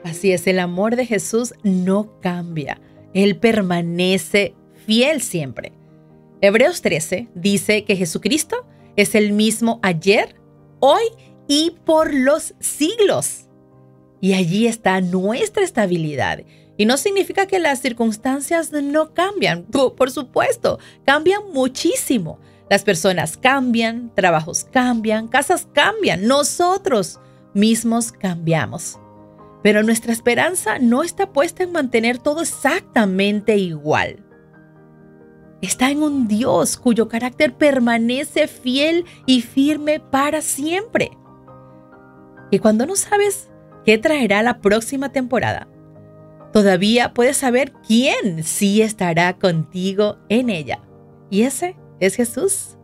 Así es, el amor de Jesús no cambia. Él permanece fiel siempre. Hebreos 13 dice que Jesucristo es el mismo ayer, hoy y por los siglos. Y allí está nuestra estabilidad. Y no significa que las circunstancias no cambian. Por supuesto, cambian muchísimo. Las personas cambian, trabajos cambian, casas cambian. Nosotros mismos cambiamos. Pero nuestra esperanza no está puesta en mantener todo exactamente igual. Está en un Dios cuyo carácter permanece fiel y firme para siempre. Y cuando no sabes qué traerá la próxima temporada, todavía puedes saber quién sí estará contigo en ella. Y ese es Jesús.